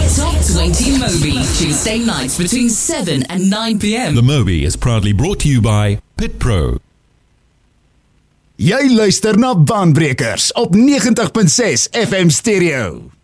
Top 20 Moby, Tuesday nights between 7 and 9 p.m. The Moby is proudly brought to you by PitPro. Jy luister na Baanbrekers op 90.6 FM Stereo.